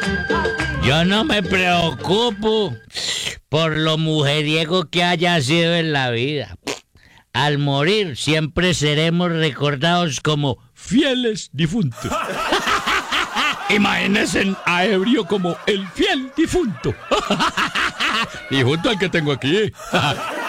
Yo no me preocupo por lo mujeriego que haya sido en la vida. Al morir siempre seremos recordados como fieles difuntos. Imagínense a ebrio como el fiel difunto. Difunto al que tengo aquí.